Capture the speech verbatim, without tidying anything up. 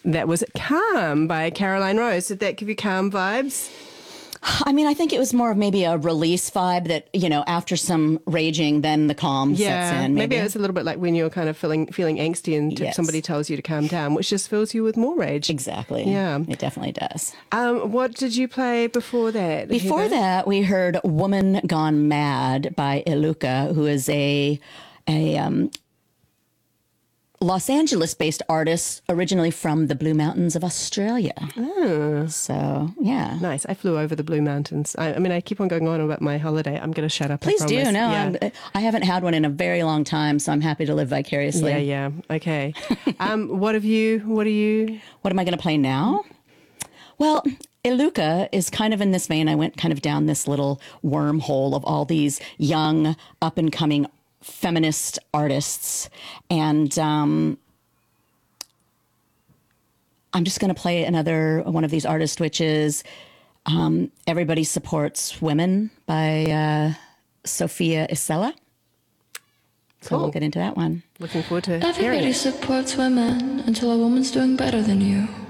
That was Calm by Caroline Rose. Did that give you calm vibes? I mean, I think it was more of maybe a release vibe that, you know, after some raging, then the calm yeah, sets in. Maybe. maybe it's a little bit like when you're kind of feeling feeling angsty and Yes. somebody tells you to calm down, which just fills you with more rage. Exactly. Yeah. It definitely does. Um, what did you play before that? Before Heather? that, we heard Woman Gone Mad by Iluka, who is a, a um, Los Angeles-based artist, originally from the Blue Mountains of Australia. Oh. So, yeah. Nice. I flew over the Blue Mountains. I, I mean, I keep on going on about my holiday. I'm going to shut up. Please I do. promise. No, yeah. I'm, I haven't had one in a very long time, so I'm happy to live vicariously. Yeah, yeah. Okay. um, what have you, what are you? What am I going to play now? Well, Iluka is kind of in this vein. I went kind of down this little wormhole of all these young, up-and-coming feminist artists. And um, I'm just going to play another one of these artists, which is um, Everybody Supports Women by uh, Sophia Isela. So Cool. we'll get into that one. Looking forward to hearing Everybody it. supports women until a woman's doing better than you.